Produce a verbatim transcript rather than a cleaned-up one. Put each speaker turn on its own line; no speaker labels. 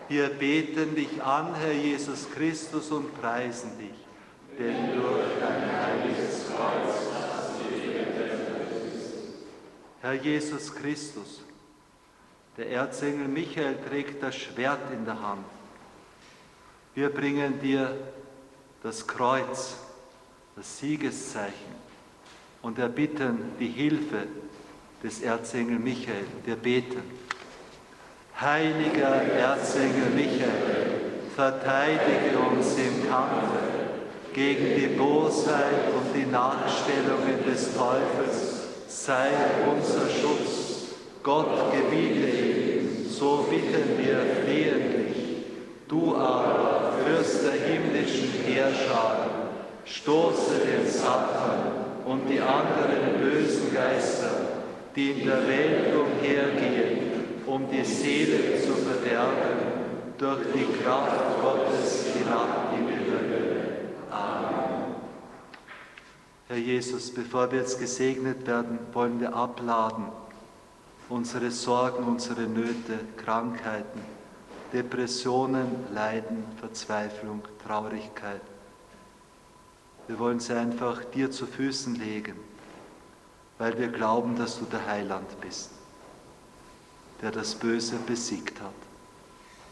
Wir beten dich an, Herr Jesus Christus, und preisen dich, denn durch dein heiliges Kreuz hast du die Welt erlöst. Herr Jesus Christus, der Erzengel Michael trägt das Schwert in der Hand. Wir bringen dir das Kreuz, das Siegeszeichen, und erbitten die Hilfe des Erzengel Michael. Wir beten. Heiliger Erzengel Michael, verteidige uns im Kampfe gegen die Bosheit und die Nachstellungen des Teufels. Sei unser Schutz. Gott gebiete ihm, so bitten wir flehentlich. Du aber, Fürst der himmlischen Heerscharen, stoße den Satan und die anderen bösen Geister, die in der Welt umhergehen, um die Seele zu verderben, durch die Kraft Gottes hinab in die Hölle. Amen. Herr Jesus, bevor wir jetzt gesegnet werden, wollen wir abladen unsere Sorgen, unsere Nöte, Krankheiten, Depressionen, Leiden, Verzweiflung, Traurigkeit. Wir wollen sie einfach dir zu Füßen legen, weil wir glauben, dass du der Heiland bist, der das Böse besiegt hat.